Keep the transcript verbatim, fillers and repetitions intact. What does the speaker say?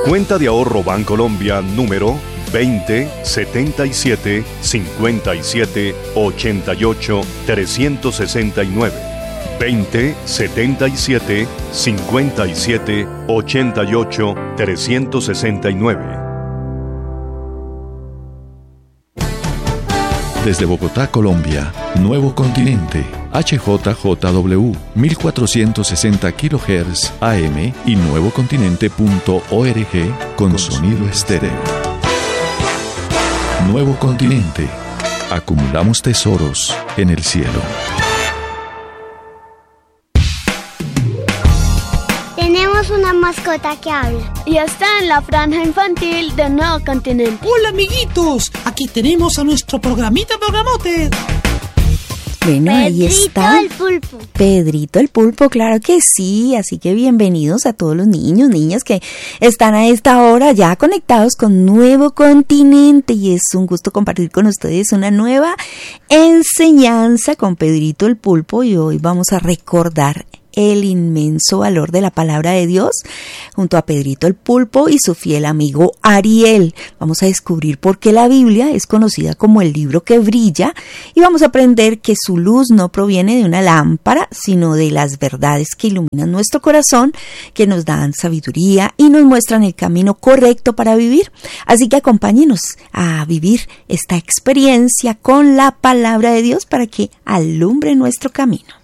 Cuenta de ahorro Bancolombia número veinte setenta y siete cincuenta y siete ochenta y ocho trescientos sesenta y nueve. veinte setenta y siete cincuenta y siete ochenta y ocho trescientos sesenta y nueve. Desde Bogotá, Colombia, Nuevo Continente, H J J W, mil cuatrocientos sesenta kilohertz A M y nuevocontinente punto org con sonido estéreo. Nuevo Continente. Acumulamos tesoros en el cielo. Tenemos una mascota que habla y está en la franja infantil de Nuevo Continente. Hola, amiguitos, aquí tenemos a nuestro programita programote. Bueno, ahí está. Pedrito el Pulpo. Pedrito el Pulpo, claro que sí. Así que bienvenidos a todos los niños, niñas que están a esta hora ya conectados con Nuevo Continente. Y es un gusto compartir con ustedes una nueva enseñanza con Pedrito el Pulpo. Y hoy vamos a recordar el inmenso valor de la palabra de Dios junto a Pedrito el Pulpo y su fiel amigo Ariel. Vamos a descubrir por qué la Biblia es conocida como el libro que brilla y vamos a aprender que su luz no proviene de una lámpara, sino de las verdades que iluminan nuestro corazón, que nos dan sabiduría y nos muestran el camino correcto para vivir. Así que acompáñenos a vivir esta experiencia con la palabra de Dios para que alumbre nuestro camino.